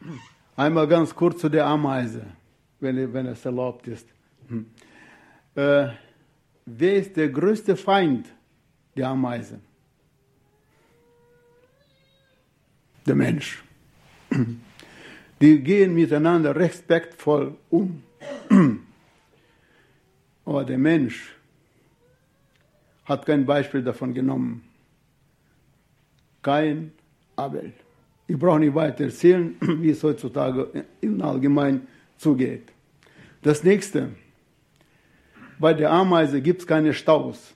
Einmal ganz kurz zu der Ameise, wenn es erlaubt ist. Wer ist der größte Feind der Ameise? Der Mensch. Die gehen miteinander respektvoll um. Aber der Mensch hat kein Beispiel davon genommen. Kain, Abel. Ich brauche nicht weiter erzählen, wie es heutzutage im Allgemeinen zugeht. Das nächste. Bei der Ameise gibt es keine Staus.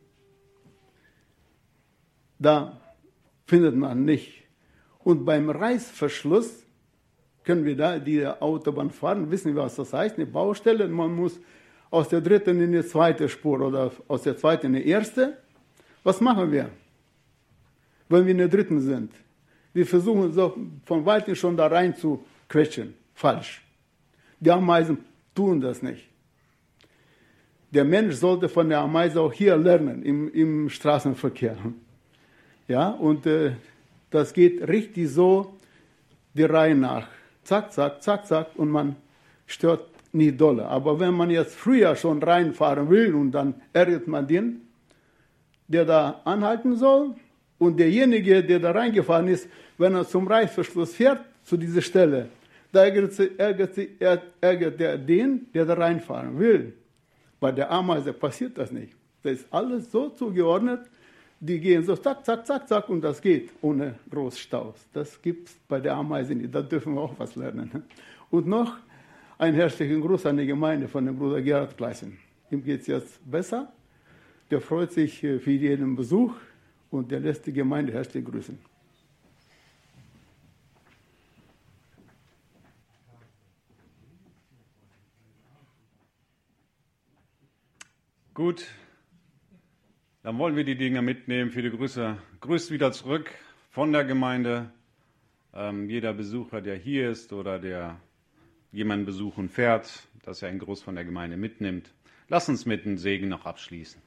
Da findet man nicht. Und beim Reißverschluss können wir da die Autobahn fahren, wissen wir, was das heißt, eine Baustelle. Man muss aus der dritten in die zweite Spur oder aus der zweiten in die erste. Was machen wir, wenn wir in der dritten sind? Wir versuchen so von weitem schon da rein zu quetschen. Falsch. Die Ameisen tun das nicht. Der Mensch sollte von der Ameise auch hier lernen, im Straßenverkehr. Ja, und das geht richtig so der Reihe nach. Zack, zack, zack, zack, und man stört nicht dolle. Aber wenn man jetzt früher schon reinfahren will und dann ärgert man den, der da anhalten soll, und derjenige, der da reingefahren ist, wenn er zum Reißverschluss fährt, zu dieser Stelle, da ärgert er den, der da reinfahren will. Bei der Ameise passiert das nicht. Das ist alles so zugeordnet, die gehen so zack, zack, zack, zack, und das geht ohne Großstaus. Das gibt es bei der Ameise nicht. Da dürfen wir auch was lernen. Und noch einen herzlichen Gruß an die Gemeinde von dem Bruder Gerhard Gleißen. Ihm geht es jetzt besser. Der freut sich für jeden Besuch und der lässt die Gemeinde herzlich grüßen. Gut, dann wollen wir die Dinge mitnehmen für die Grüße. Grüßt wieder zurück von der Gemeinde. Jeder Besucher, der hier ist oder der jemanden besuchen fährt, dass er einen Gruß von der Gemeinde mitnimmt. Lass uns mit dem Segen noch abschließen.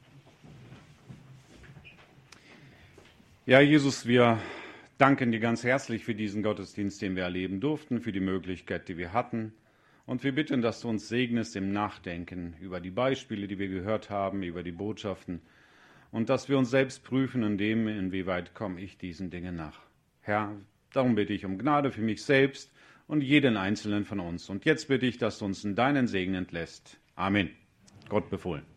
Ja, Jesus, wir danken dir ganz herzlich für diesen Gottesdienst, den wir erleben durften, für die Möglichkeit, die wir hatten. Und wir bitten, dass du uns segnest im Nachdenken über die Beispiele, die wir gehört haben, über die Botschaften und dass wir uns selbst prüfen in dem, inwieweit komme ich diesen Dingen nach. Herr, darum bitte ich um Gnade für mich selbst und jeden Einzelnen von uns. Und jetzt bitte ich, dass du uns in deinen Segen entlässt. Amen. Gott befohlen.